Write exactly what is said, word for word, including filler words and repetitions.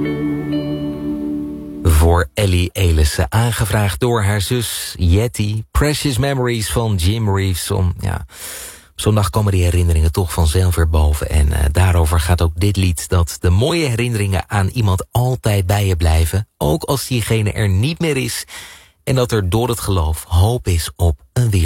Voor Ellie Elissen, aangevraagd door haar zus Yeti. Precious Memories van Jim Reeves. Om, ja, op zo'n dag komen die herinneringen toch vanzelf weer boven. En uh, daarover gaat ook dit lied. Dat de mooie herinneringen aan iemand altijd bij je blijven. Ook als diegene er niet meer is. En dat er door het geloof hoop is op een weer.